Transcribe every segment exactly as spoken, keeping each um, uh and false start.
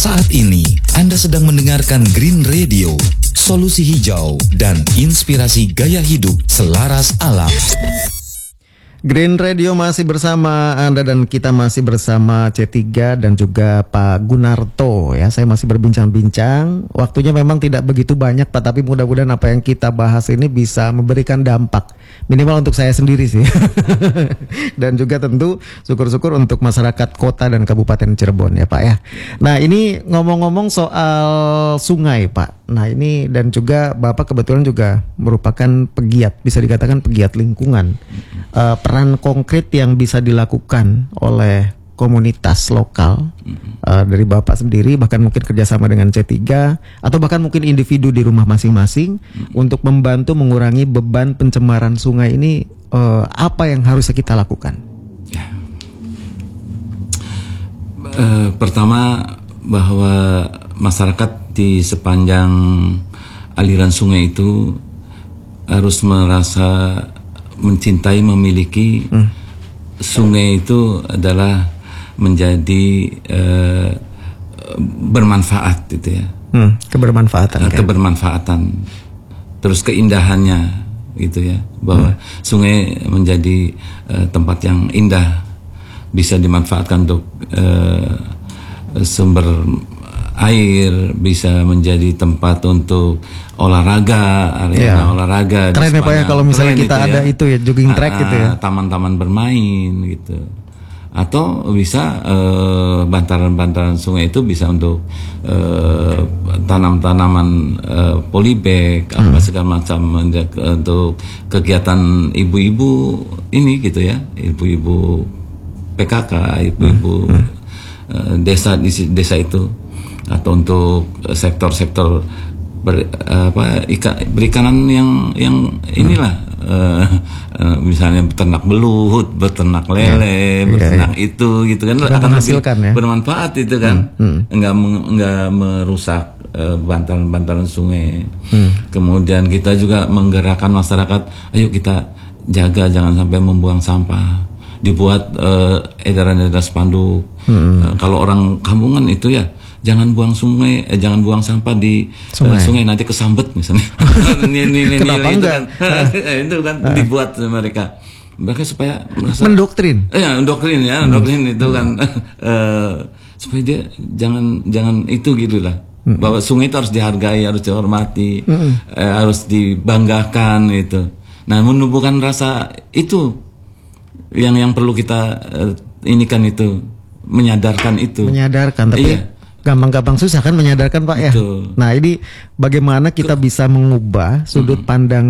Saat ini Anda sedang mendengarkan Green Radio, solusi hijau dan inspirasi gaya hidup selaras alam. Green Radio masih bersama Anda dan kita masih bersama C tiga dan juga Pak Gunarto ya. Saya masih berbincang-bincang. Waktunya memang tidak begitu banyak Pak, tapi mudah-mudahan apa yang kita bahas ini bisa memberikan dampak minimal untuk saya sendiri sih. Dan juga tentu syukur-syukur untuk masyarakat kota dan Kabupaten Cirebon ya Pak ya. Nah, ini ngomong-ngomong soal sungai Pak. Nah, ini dan juga Bapak kebetulan juga merupakan pegiat, bisa dikatakan pegiat lingkungan. Uh, peran konkret yang bisa dilakukan oleh komunitas lokal uh, dari Bapak sendiri, bahkan mungkin kerjasama dengan C tiga atau bahkan mungkin individu di rumah masing-masing untuk membantu mengurangi beban pencemaran sungai ini, uh, apa yang harus kita lakukan? Uh, pertama bahwa masyarakat di sepanjang aliran sungai itu harus merasa mencintai, memiliki hmm. sungai itu adalah menjadi uh, bermanfaat gitu ya. Hmm, kebermanfaatan. Uh, kebermanfaatan. Terus keindahannya gitu ya, bahwa hmm. sungai menjadi uh, tempat yang indah, bisa dimanfaatkan untuk uh, sumber air, bisa menjadi tempat untuk olahraga, area yeah. olahraga. Keren ya Pak ya kalau misalnya kita ada ya. Itu ya jogging track uh, gitu ya. Taman-taman bermain gitu. Atau bisa uh, bantaran-bantaran sungai itu bisa untuk uh, tanam-tanaman uh, polybag, hmm. apa segala macam untuk kegiatan ibu-ibu ini gitu ya, ibu-ibu P K K, ibu-ibu hmm. uh, desa di desa itu. Atau untuk sektor-sektor ber, apa ikan berikanan yang yang inilah hmm. uh, uh, misalnya beternak belut, beternak lele, ya, beternak ya, ya. itu gitu kan sudah akan lebih ya? bermanfaat itu kan, hmm. Hmm. enggak enggak merusak uh, bantaran-bantaran sungai. Hmm. Kemudian kita juga menggerakkan masyarakat, ayo kita jaga jangan sampai membuang sampah. Dibuat uh, edaran-edaran spanduk. Hmm. Uh, kalau orang kampungan itu ya jangan buang sungai, eh, jangan buang sampah di sungai, uh, sungai nanti kesambet misalnya. Nilai-nilai itu kan, itu kan uh. dibuat mereka, mereka supaya merasa mendoktrin. Eh, ya, mendoktrin ya, mendoktrin hmm. itu kan uh, supaya dia jangan jangan itu gitulah. Hmm. Bahwa sungai itu harus dihargai, harus dihormati, hmm. eh, harus dibanggakan itu. Nah, menumbuhkan rasa itu yang yang perlu kita uh, inikan itu, menyadarkan itu. Menyadarkan, tapi iya. gampang-gampang susah kan menyadarkan Pak ya. Betul. Nah, ini bagaimana kita bisa mengubah sudut mm-hmm. pandang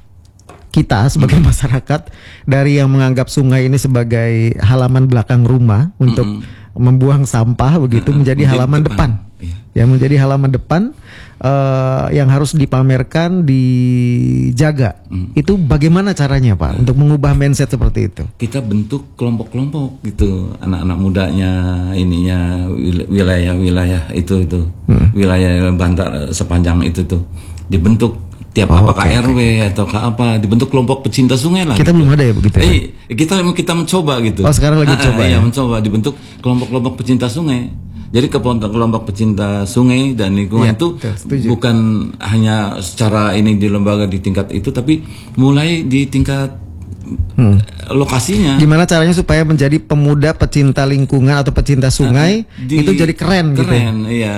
kita sebagai mm-hmm. masyarakat dari yang menganggap sungai ini sebagai halaman belakang rumah untuk mm-hmm. membuang sampah begitu mm-hmm. menjadi, menjadi halaman depan. depan. Iya. Yang menjadi halaman depan uh, yang harus dipamerkan, dijaga. Mm. Itu bagaimana caranya Pak mm. untuk mengubah mindset seperti itu? Kita bentuk kelompok-kelompok gitu, anak-anak mudanya, ininya wilayah-wilayah itu itu, mm. wilayah bantar sepanjang itu tuh dibentuk tiap oh, apakah okay, R W okay. atau ke apa, dibentuk kelompok pecinta sungai lah. Kita gitu. Belum ada ya begitu. Eh, ya? kita kita mencoba gitu. Oh, sekarang lagi ah, coba ah, ya. Ya mencoba dibentuk kelompok-kelompok pecinta sungai. Jadi kelompok pecinta sungai dan lingkungan ya, itu betul, bukan hanya secara ini di lembaga di tingkat itu, tapi mulai di tingkat hmm. lokasinya. Gimana caranya supaya menjadi pemuda pecinta lingkungan atau pecinta sungai nah, di, itu jadi keren, keren gitu. Keren, iya.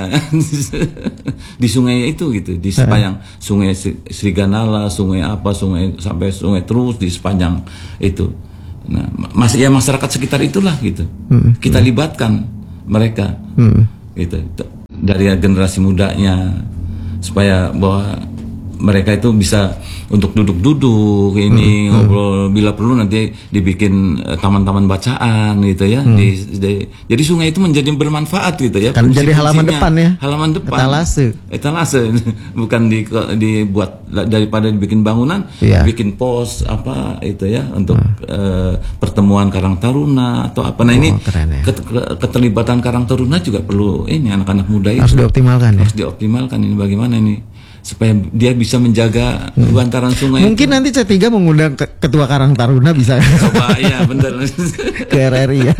Di sungai itu gitu, di sepanjang uh. sungai Sriganala, sungai apa, sungai sampai sungai terus di sepanjang itu. Nah, mas ya masyarakat sekitar itulah gitu. Hmm. Kita hmm. libatkan mereka hmm. gitu dari generasi mudanya supaya bahwa mereka itu bisa untuk duduk-duduk ini hmm. ngobrol, bila perlu nanti dibikin uh, taman-taman bacaan gitu ya. Hmm. Di, di, jadi sungai itu menjadi bermanfaat gitu ya. Kan jadi halaman depan ya. Halaman depan. Etalase. Etalase bukan di dibuat daripada dibikin bangunan, ya. Bikin pos apa itu ya untuk hmm. uh, pertemuan Karang Taruna atau apa. Nah, oh, ini ya. ket, keterlibatan Karang Taruna juga perlu ini anak-anak muda itu harus dioptimalkan. Harus ya? dioptimalkan ini bagaimana ini supaya dia bisa menjaga hmm. bantaran sungai. Mungkin itu. Nanti C tiga mengundang ke- Ketua Karang Taruna bisa. Coba, iya benar. Ke R R I ya.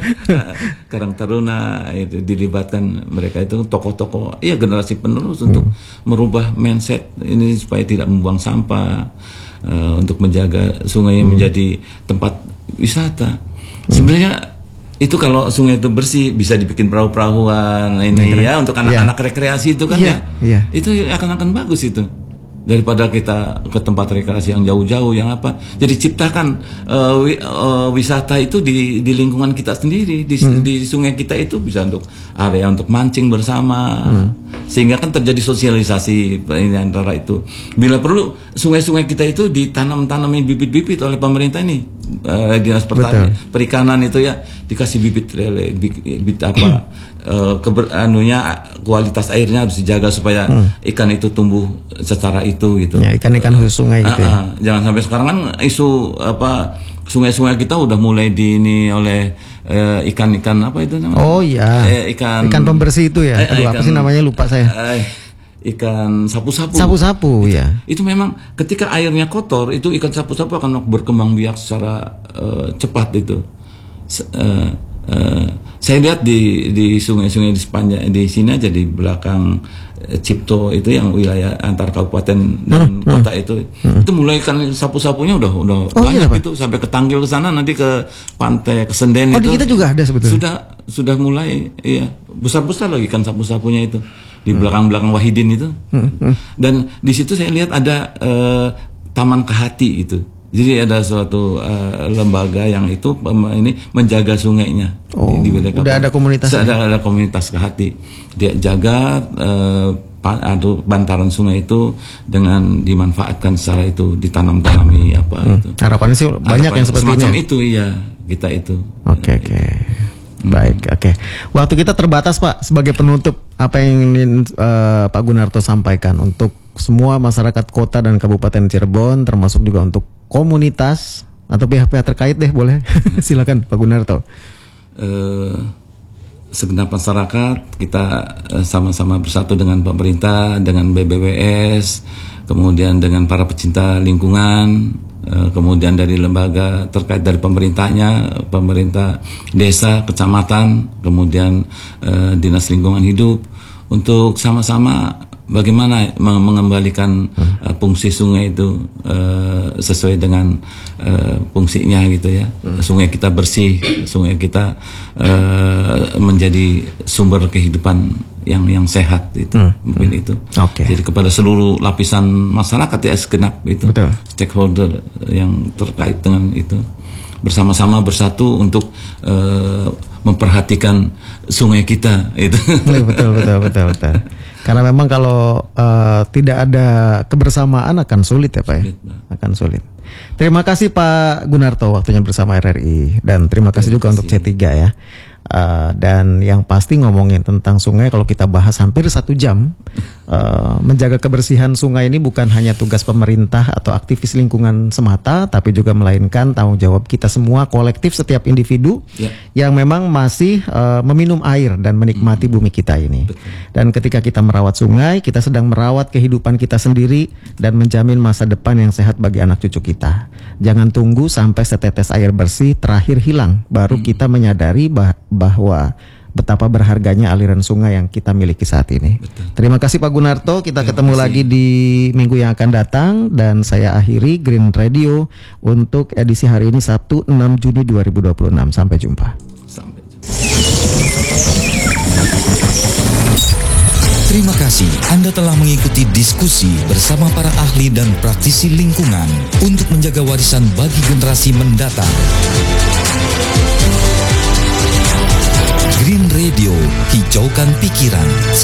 Karang Taruna itu dilibatkan mereka itu tokoh-tokoh, iya generasi penerus hmm. untuk merubah mindset ini supaya tidak membuang sampah, uh, untuk menjaga sungai hmm. menjadi tempat wisata. Hmm. Sebenarnya itu kalau sungai itu bersih bisa dibikin perahu-perahuan ini ya, ya untuk anak-anak ya. Rekreasi itu kan ya, ya. ya. Itu akan akan bagus itu daripada kita ke tempat rekreasi yang jauh-jauh yang apa. Jadi ciptakan uh, wi, uh, wisata itu di di lingkungan kita sendiri, di, hmm. di sungai kita itu bisa untuk area untuk mancing bersama, hmm. sehingga kan terjadi sosialisasi ini antara itu. Bila perlu sungai-sungai kita itu ditanam-tanamin bibit-bibit oleh pemerintah ini, uh, dinas pertanian, perikanan itu ya dikasih bibit lele, bibit, bibit apa, uh, keber, anunya kualitas airnya harus dijaga supaya hmm. ikan itu tumbuh secara itu gitu. Ya, ikan-ikan khusus sungai gitu. Uh, uh, ya. Jangan sampai sekarang kan isu apa sungai-sungai kita udah mulai di ini oleh uh, ikan-ikan apa itu namanya? Oh iya. Eh, ikan ikan pembersih itu ya. Eh, Aduh, ikan, apa sih namanya lupa saya. Eh, ikan sapu-sapu. Sapu-sapu itu, ya. Itu memang ketika airnya kotor itu ikan sapu-sapu akan berkembang biak secara uh, cepat itu. Uh, uh, saya lihat di di sungai-sungai di sepanjang di sini aja di belakang uh, Cipto itu yang wilayah antar kabupaten dan hmm, kota hmm, itu hmm. itu mulai kan sapu-sapunya udah udah oh, banyak iya, itu sampai ke Tanggil ke sana, nanti ke pantai ke Senden oh, itu. Oh, di kita juga ada sebetulnya. Sudah sudah mulai iya besar-besar lagi kan sapu-sapunya itu di hmm. belakang-belakang Wahidin itu. Hmm, hmm. Dan di situ saya lihat ada uh, Taman Kehati itu. Jadi ada suatu uh, lembaga yang itu um, ini menjaga sungainya. Oh, di, di udah ada komunitas. Ada ada komunitas Kehati. Dia jaga uh, aduh, bantaran sungai itu dengan dimanfaatkan secara itu, ditanam-tanami apa hmm. itu. Harapannya sih banyak Harapan, yang seperti semacam ini. itu iya kita itu. Oke okay, oke. Okay. Baik, oke. Okay. Waktu kita terbatas, Pak. Sebagai penutup, apa yang ingin uh, Pak Gunarto sampaikan untuk semua masyarakat kota dan Kabupaten Cirebon, termasuk juga untuk komunitas atau pihak-pihak terkait deh, boleh? Silakan Pak Gunarto. Uh, segenap masyarakat kita uh, sama-sama bersatu dengan pemerintah, dengan B B W S, kemudian dengan para pecinta lingkungan, kemudian dari lembaga terkait dari pemerintahnya, pemerintah desa, kecamatan, kemudian eh, dinas lingkungan hidup, untuk sama-sama bagaimana mengembalikan uh, fungsi sungai itu uh, sesuai dengan uh, fungsinya gitu ya. Sungai kita bersih, sungai kita uh, menjadi sumber kehidupan yang yang sehat itu, hmm. mungkin hmm. itu. Okay. Jadi kepada seluruh lapisan masyarakat ya segenap itu, betul. Stakeholder yang terkait dengan itu, bersama-sama bersatu untuk uh, memperhatikan sungai kita itu. Betul betul betul betul. Karena memang kalau uh, tidak ada kebersamaan akan sulit ya Pak ya, akan sulit. Terima kasih Pak Gunarto waktunya bersama R R I, dan terima kasih terima juga kasih. Untuk C tiga ya. Uh, dan yang pasti ngomongin tentang sungai, kalau kita bahas hampir satu jam, uh, menjaga kebersihan sungai ini bukan hanya tugas pemerintah atau aktivis lingkungan semata, tapi juga melainkan tanggung jawab kita semua, kolektif, setiap individu yeah. yang memang masih uh, meminum air dan menikmati mm-hmm. bumi kita ini. Betul. Dan ketika kita merawat sungai, kita sedang merawat kehidupan kita sendiri dan menjamin masa depan yang sehat bagi anak cucu kita. Jangan tunggu sampai setetes air bersih terakhir hilang, baru mm-hmm. kita menyadari bah bahwa betapa berharganya aliran sungai yang kita miliki saat ini. Betul. Terima kasih Pak Gunarto. Kita Terima ketemu kasih. lagi di minggu yang akan datang, dan saya akhiri Green Radio untuk edisi hari ini Sabtu enam Juni dua ribu dua puluh enam. Sampai jumpa. Sampai jumpa. Terima kasih Anda telah mengikuti diskusi bersama para ahli dan praktisi lingkungan untuk menjaga warisan bagi generasi mendatang. Green Radio, hijaukan pikiran.